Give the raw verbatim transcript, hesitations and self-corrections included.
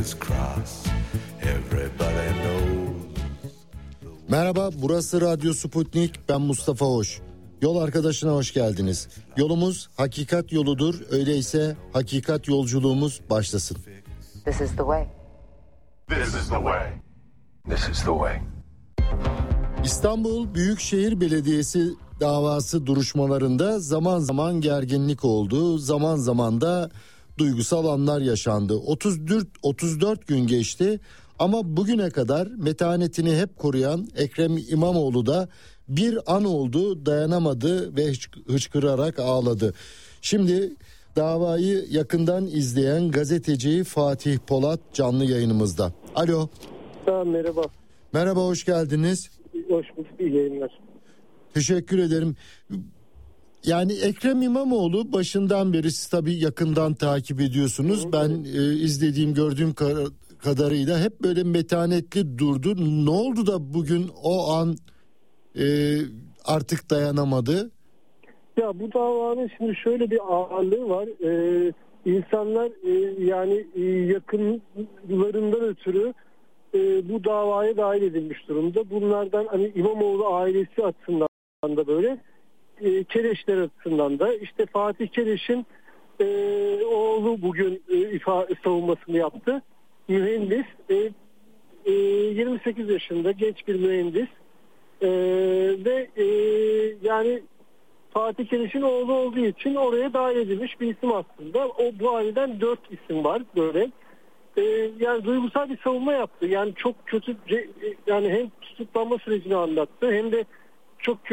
fingers crossed. Everybody knows. Merhaba, burası Radyo Sputnik. Ben Mustafa Hoş. Yol arkadaşına hoş geldiniz. Yolumuz hakikat yoludur. Öyleyse hakikat yolculuğumuz başlasın. This is the way. This is the way. This is the way. İstanbul Büyükşehir Belediyesi davası duruşmalarında zaman zaman gerginlik oldu. Zaman zaman da duygusal anlar yaşandı. otuz dört otuz dört gün geçti ama bugüne kadar metanetini hep koruyan Ekrem İmamoğlu da bir an oldu, dayanamadı ve hıçkırarak ağladı. Şimdi davayı yakından izleyen gazeteci Fatih Polat canlı yayınımızda. Alo. Ha, merhaba. Merhaba, hoş geldiniz. Hoş bulduk, iyi yayınlar. Teşekkür ederim. Yani Ekrem İmamoğlu başından beri siz tabii yakından takip ediyorsunuz. Ben e, izlediğim, gördüğüm ka- kadarıyla hep böyle metanetli durdu. Ne oldu da bugün o an e, artık dayanamadı? Ya bu davanın şimdi şöyle bir ağırlığı var. Ee, insanlar e, yani e, yakınlarından ötürü e, bu davaya dahil edilmiş durumda. Bunlardan hani İmamoğlu ailesi açısından da böyle, e, Keleşler açısından da işte Fatih Keleş'in e, oğlu bugün e, ifa savunmasını yaptı. Mühendis, e, e, yirmi sekiz yaşında genç bir mühendis e, ve e, yani Fatih Keleş'in oğlu olduğu için oraya dahil edilmiş bir isim aslında. O bu aileden dört isim var böyle. Ee, yani duygusal bir savunma yaptı. Yani çok kötü, yani hem tutuklanma sürecini anlattı hem de çok